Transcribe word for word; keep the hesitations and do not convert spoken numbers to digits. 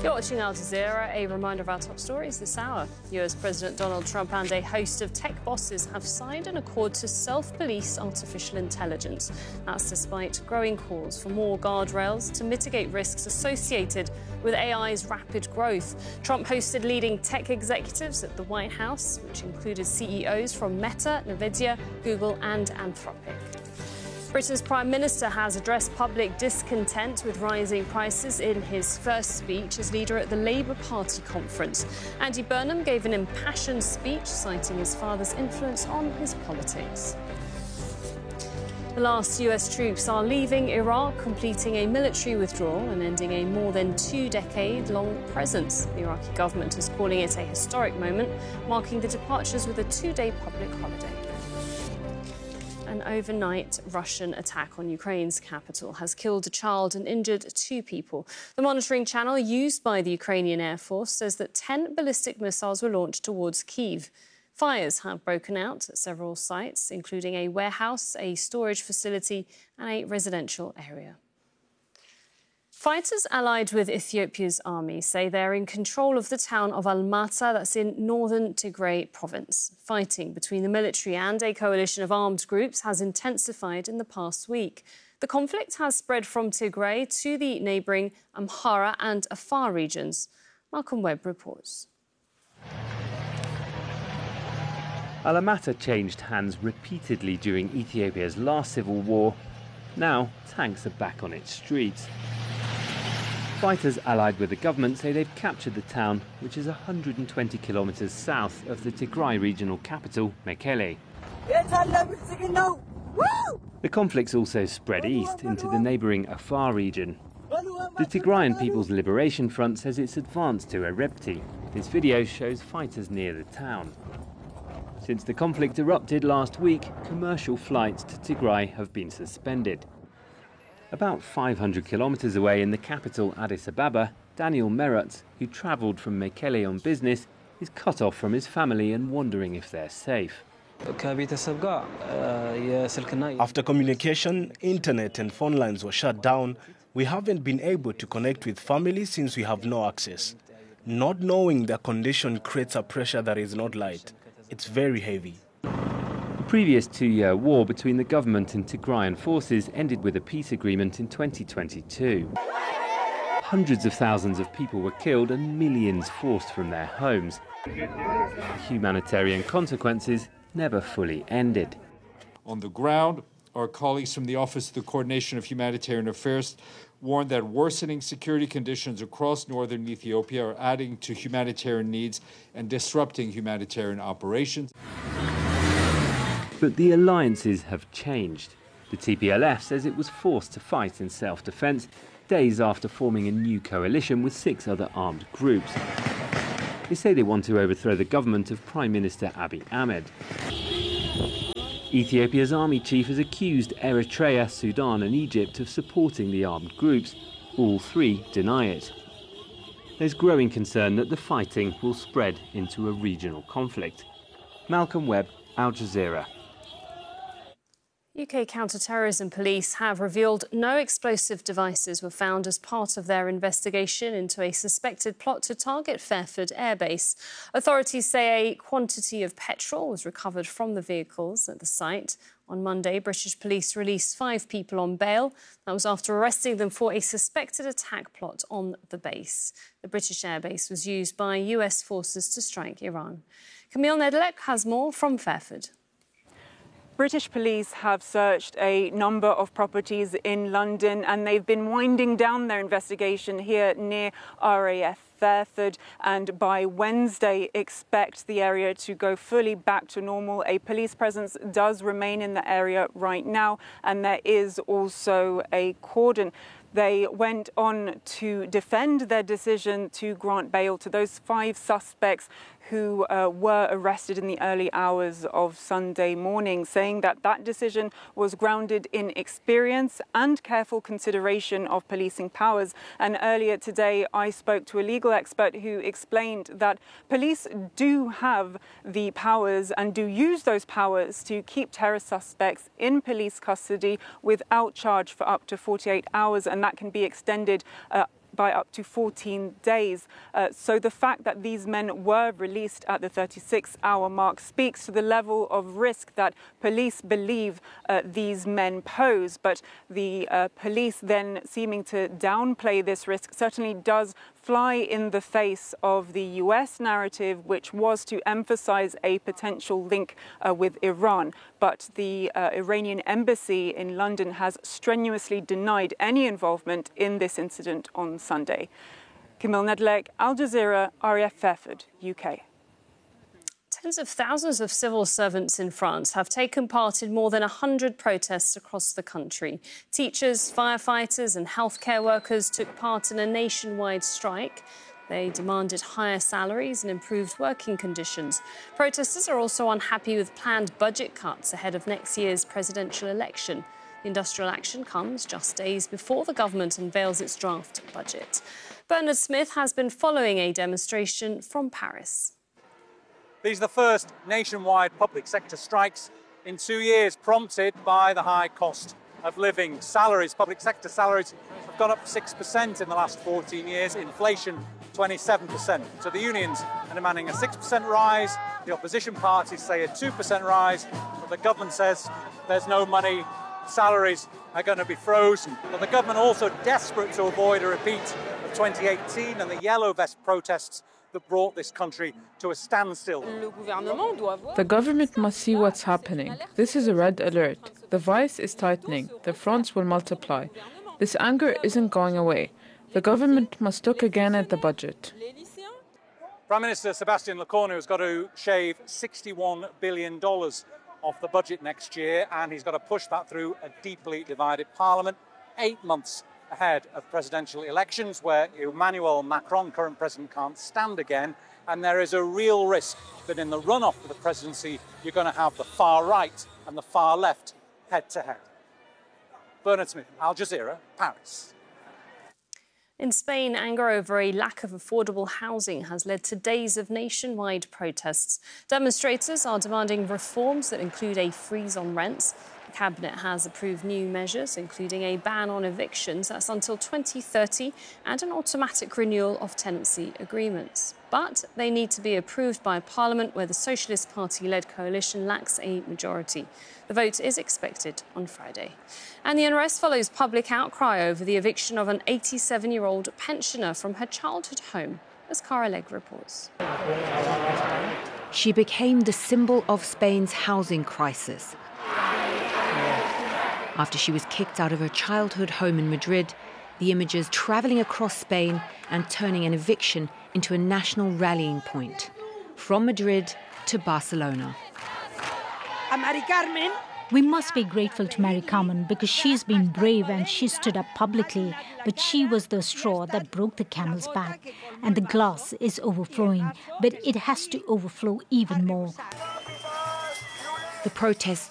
You're watching Al Jazeera. A reminder of our top stories this hour. U S President Donald Trump and a host of tech bosses have signed an accord to self-police artificial intelligence. That's despite growing calls for more guardrails to mitigate risks associated with A I's rapid growth. Trump hosted leading tech executives at the White House, which included C E Os from Meta, Nvidia, Google and Anthropic. Britain's Prime Minister has addressed public discontent with rising prices in his first speech as leader at the Labour Party conference. Andy Burnham gave an impassioned speech citing his father's influence on his politics. The last U S troops are leaving Iraq, completing a military withdrawal and ending a more than two-decade-long presence. The Iraqi government is calling it a historic moment, marking the departures with a two-day public holiday. An overnight Russian attack on Ukraine's capital has killed a child and injured two people. The monitoring channel used by the Ukrainian Air Force says that ten ballistic missiles were launched towards Kyiv. Fires have broken out at several sites, including a warehouse, a storage facility and a residential area. Fighters allied with Ethiopia's army say they're in control of the town of Almata, that's in northern Tigray province. Fighting between the military and a coalition of armed groups has intensified in the past week. The conflict has spread from Tigray to the neighbouring Amhara and Afar regions. Malcolm Webb reports. Almata changed hands repeatedly during Ethiopia's last civil war. Now, tanks are back on its streets. Fighters allied with the government say they've captured the town, which is one hundred twenty kilometres south of the Tigray regional capital, Mekele. The conflict's also spread east into the neighbouring Afar region. The Tigrayan People's Liberation Front says it's advanced to Erebti. This video shows fighters near the town. Since the conflict erupted last week, commercial flights to Tigray have been suspended. About five hundred kilometres away in the capital Addis Ababa, Daniel Merat, who travelled from Mekele on business, is cut off from his family and wondering if they're safe. After communication, internet and phone lines were shut down, we haven't been able to connect with family since we have no access. Not knowing their condition creates a pressure that is not light. It's very heavy. The previous two-year war between the government and Tigrayan forces ended with a peace agreement in twenty twenty-two. Hundreds of thousands of people were killed and millions forced from their homes. The humanitarian consequences never fully ended. On the ground, our colleagues from the Office of the Coordination of Humanitarian Affairs warned that worsening security conditions across northern Ethiopia are adding to humanitarian needs and disrupting humanitarian operations. But the alliances have changed. The T P L F says it was forced to fight in self-defence days after forming a new coalition with six other armed groups. They say they want to overthrow the government of Prime Minister Abiy Ahmed. Ethiopia's army chief has accused Eritrea, Sudan and Egypt of supporting the armed groups. All three deny it. There's growing concern that the fighting will spread into a regional conflict. Malcolm Webb, Al Jazeera. U K counter-terrorism police have revealed no explosive devices were found as part of their investigation into a suspected plot to target Fairford Air Base. Authorities say a quantity of petrol was recovered from the vehicles at the site. On Monday, British police released five people on bail. That was after arresting them for a suspected attack plot on the base. The British Air Base was used by U S forces to strike Iran. Camille Nedelec has more from Fairford. British police have searched a number of properties in London and they've been winding down their investigation here near R A F Fairford, and by Wednesday expect the area to go fully back to normal. A police presence does remain in the area right now and there is also a cordon. They went on to defend their decision to grant bail to those five suspects who uh, were arrested in the early hours of Sunday morning, saying that that decision was grounded in experience and careful consideration of policing powers. And earlier today, I spoke to a legal expert who explained that police do have the powers and do use those powers to keep terror suspects in police custody without charge for up to forty-eight hours, and that can be extended uh, by up to fourteen days. Uh, so the fact that these men were released at the thirty-six hour mark speaks to the level of risk that police believe uh, these men pose. But the uh, police then seeming to downplay this risk certainly does fly in the face of the U S narrative, which was to emphasize a potential link uh, with Iran. But the uh, Iranian embassy in London has strenuously denied any involvement in this incident on Sunday. Camille Nedlek, Al Jazeera, R A F Fairford, U K. Tens of thousands of civil servants in France have taken part in more than one hundred protests across the country. Teachers, firefighters and healthcare workers took part in a nationwide strike. They demanded higher salaries and improved working conditions. Protesters are also unhappy with planned budget cuts ahead of next year's presidential election. The industrial action comes just days before the government unveils its draft budget. Bernard Smith has been following a demonstration from Paris. These are the first nationwide public sector strikes in two years, prompted by the high cost of living. Salaries, public sector salaries, have gone up six percent in the last fourteen years. Inflation, twenty-seven percent. So the unions are demanding a six percent rise. The opposition parties say a two percent rise. But the government says there's no money. Salaries are going to be frozen. But the government also desperate to avoid a repeat of twenty eighteen and the yellow vest protests that brought this country to a standstill. The government must see what's happening. This is a red alert. The vice is tightening. The fronts will multiply. This anger isn't going away. The government must look again at the budget. Prime Minister Sébastien Lecornu has got to shave sixty-one billion dollars off the budget next year, and he's got to push that through a deeply divided parliament, eight months ahead of presidential elections where Emmanuel Macron, current president, can't stand again. And there is a real risk that in the runoff for the presidency, you're going to have the far right and the far left head to head. Bernard Smith, Al Jazeera, Paris. In Spain, anger over a lack of affordable housing has led to days of nationwide protests. Demonstrators are demanding reforms that include a freeze on rents. The Cabinet has approved new measures, including a ban on evictions that's until twenty thirty and an automatic renewal of tenancy agreements. But they need to be approved by Parliament, where the Socialist Party-led coalition lacks a majority. The vote is expected on Friday. And the unrest follows public outcry over the eviction of an eighty-seven-year-old pensioner from her childhood home, as Cara Legg reports. She became the symbol of Spain's housing crisis. After she was kicked out of her childhood home in Madrid, the images travelling across Spain and turning an eviction into a national rallying point. From Madrid to Barcelona. We must be grateful to Mari Carmen because she's been brave and she stood up publicly, but she was the straw that broke the camel's back. And the glass is overflowing, but it has to overflow even more. The protests